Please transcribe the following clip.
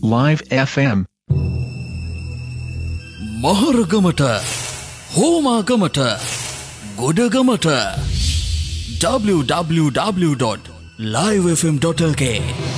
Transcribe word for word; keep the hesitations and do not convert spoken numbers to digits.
Live F M. මහරගමට හෝමාගමට ගොඩගමට w w w dot live f m dot l k